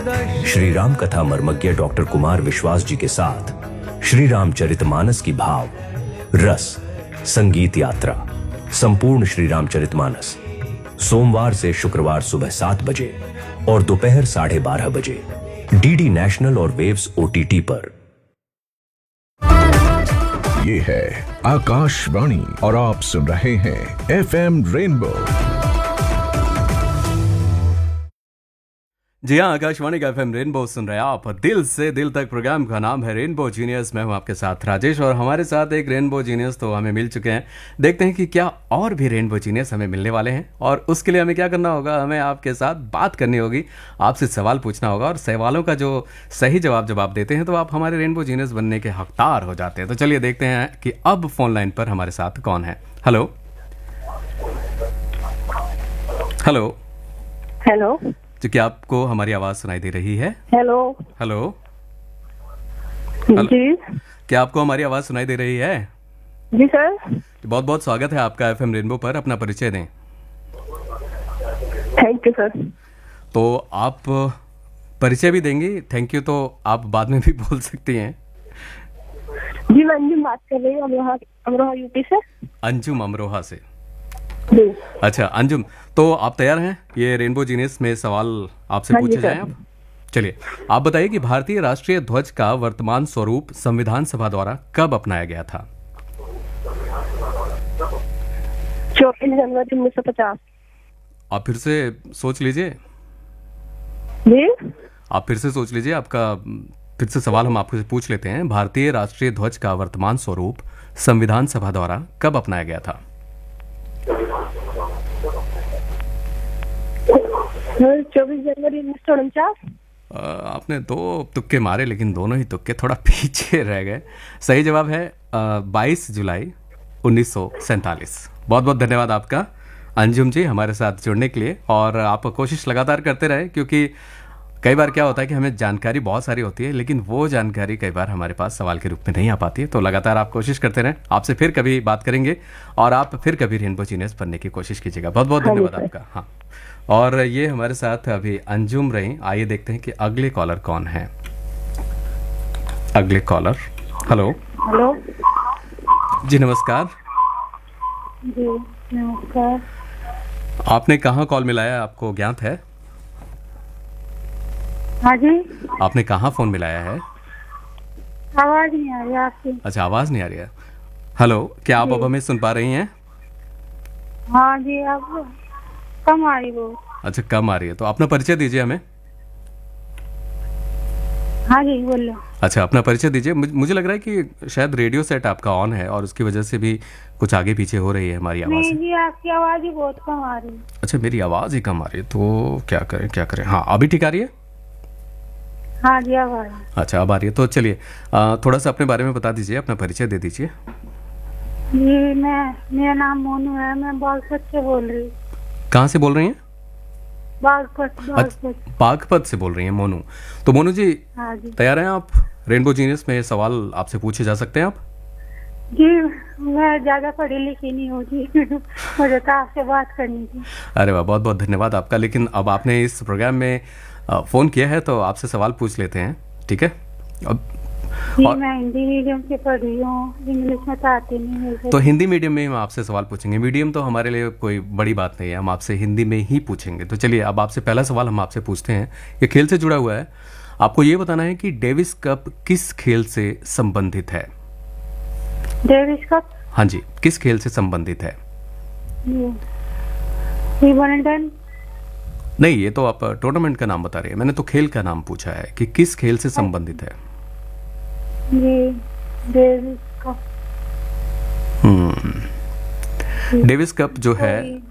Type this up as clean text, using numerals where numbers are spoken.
श्री राम कथा मर्मज्ञ डॉक्टर कुमार विश्वास जी के साथ श्री रामचरितमानस की भाव रस संगीत यात्रा संपूर्ण श्री रामचरितमानस सोमवार से शुक्रवार सुबह 7 बजे और दोपहर 12:30 बजे डीडी नेशनल और वेव्स ओटीटी पर। ये है आकाशवाणी और आप सुन रहे हैं FM रेनबो। जी हाँ, आकाशवाणी का FM रेनबो सुन रहे हैं आप। दिल से दिल तक प्रोग्राम का नाम है रेनबो जीनियस। मैं हूँ आपके साथ राजेश और हमारे साथ एक रेनबो जीनियस तो हमें मिल चुके हैं। देखते हैं कि क्या और भी रेनबो जीनियस हमें मिलने वाले हैं और उसके लिए हमें क्या करना होगा। हमें आपके साथ बात करनी होगी, आपसे सवाल पूछना होगा और सवालों का जो सही जब आप देते हैं तो आप हमारे रेनबो जीनियस बनने के हकदार हो जाते हैं। तो चलिए देखते हैं कि अब फोन लाइन पर हमारे साथ कौन है। हेलो हेलो हेलो तो क्या आपको हमारी आवाज सुनाई दे रही है? हेलो हेलो जी क्या आपको हमारी आवाज सुनाई दे रही है? जी सर। बहुत बहुत स्वागत है आपका FM रेनबो पर। अपना परिचय दें। Thank you sir. तो आप परिचय भी देंगी? थैंक यू तो आप बाद में भी बोल सकती हैं। जी मैं अंजुम बात कर रही हूँ अमरोहा यूपी से। अंजुम अमरोहा से। जी अच्छा अंजुम, तो आप तैयार हैं? ये रेनबो जीनियस में सवाल आपसे पूछे जाएं आप। चलिए आप बताइए कि भारतीय राष्ट्रीय ध्वज का वर्तमान स्वरूप संविधान सभा द्वारा कब अपनाया गया था? 24 जनवरी 1950। आप फिर से सोच लीजिए। जी आप फिर से सोच लीजिए। आपका फिर से सवाल हम आपसे पूछ लेते हैं। भारतीय राष्ट्रीय ध्वज का वर्तमान स्वरूप संविधान सभा द्वारा कब अपनाया गया था? 24 जनवरी 1949। आपने दो तुक्के मारे लेकिन दोनों ही तुक्के थोड़ा पीछे रह गए। सही जवाब है 22 जुलाई 1947। बहुत बहुत धन्यवाद आपका अंजुम जी हमारे साथ जुड़ने के लिए। और आप कोशिश लगातार करते रहे क्योंकि कई बार क्या होता है कि हमें जानकारी बहुत सारी होती है लेकिन वो जानकारी कई बार हमारे पास सवाल के रूप में नहीं आ पाती है। तो लगातार आप कोशिश करते रहें। आपसे फिर कभी बात करेंगे और आप फिर कभी रेनबो जीनियस बनने की कोशिश कीजिएगा। बहुत बहुत धन्यवाद आपका। हाँ, और ये हमारे साथ अभी अंजुम रही। आइए देखते हैं कि अगले कॉलर कौन है। अगले कॉलर। हेलो हेलो जी नमस्कार। जी नमस्कार। आपने कहाँ कॉल मिलाया, आपको ज्ञात है? हाँ जी। आपने कहाँ फोन मिलाया है? आवाज नहीं आ रही आपकी। अच्छा आवाज नहीं आ रही है। हेलो क्या आप अब हमें सुन पा रही हैं? हाँ जी अब कम आ रही वो। अच्छा कम आ रही है। तो अपना परिचय दीजिए हमें। हाँ जी बोलो। अच्छा अपना परिचय दीजिए। मुझे लग रहा है कि शायद रेडियो सेट आपका ऑन है और उसकी वजह से भी कुछ आगे पीछे हो रही है हमारी आवाज। नहीं जी आपकी आवाज ही बहुत कम आ रही है। अच्छा मेरी आवाज ही कम आ रही है तो क्या करें। हाँ अभी ठीक आ रही है? हाँ जी अब आ रही है। अच्छा अब आ रही है। तो चलिए थोड़ा सा अपने बारे में बता दीजिए, अपना परिचय दे दीजिए। जी मेरा नाम मोनू है। मैं बागपत से बोल रही हूँ। कहाँ से बोल रही हैं? बागपत। बागपत से बोल रही हैं मोनू। तो मोनू जी हाँ जी। तैयार हैं आप? रेनबो जीनियस में सवाल आपसे पूछे जा सकते हैं आप? जी मैं ज्यादा पढ़ी लिखी नहीं हूँ जी। मुझे तो आपसे बात करनी थी। अरे वाह, बहुत बहुत धन्यवाद आपका। लेकिन अब आपने इस प्रोग्राम में फोन किया है तो आपसे सवाल पूछ लेते हैं, ठीक है? अब जी मैं हिंदी मीडियम से पढ़ी हूँ, इंग्लिश में तो आती नहीं है। तो हिंदी मीडियम में ही हम आपसे सवाल पूछेंगे। मीडियम तो हमारे लिए कोई बड़ी बात नहीं है, हम आपसे हिंदी में ही पूछेंगे। तो चलिए अब आपसे पहला सवाल हम आपसे पूछते हैं। ये खेल से जुड़ा हुआ है। आपको ये बताना है कि डेविस कप किस खेल से संबंधित है? Davis cup? हाँ जी, किस खेल से संबंधित है? विंबलडन? नहीं, ये तो आप टूर्नामेंट का नाम बता रहे हैं। मैंने तो खेल का नाम पूछा है कि किस खेल से संबंधित है। जी डेविस कप। डेविस कप जो है